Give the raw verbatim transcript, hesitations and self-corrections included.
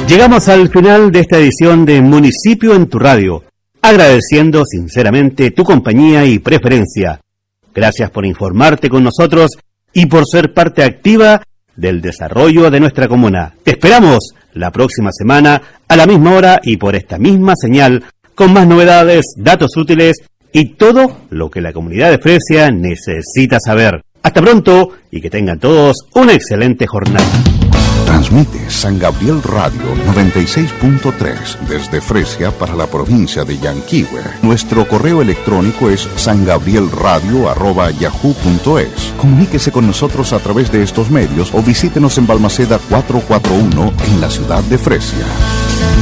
Llegamos al final de esta edición de Municipio en tu Radio, agradeciendo sinceramente tu compañía y preferencia. Gracias por informarte con nosotros y por ser parte activa del desarrollo de nuestra comuna. Te esperamos la próxima semana a la misma hora y por esta misma señal, con más novedades, datos útiles y todo lo que la comunidad de Fresia necesita saber. Hasta pronto y que tengan todos una excelente jornada. Transmite San Gabriel Radio noventa y seis punto tres desde Fresia para la provincia de Yanquihue. Nuestro correo electrónico es sangabrielradio arroba yahoo punto es. Comuníquese con nosotros a través de estos medios o visítenos en Balmaceda cuatrocientos cuarenta y uno en la ciudad de Fresia.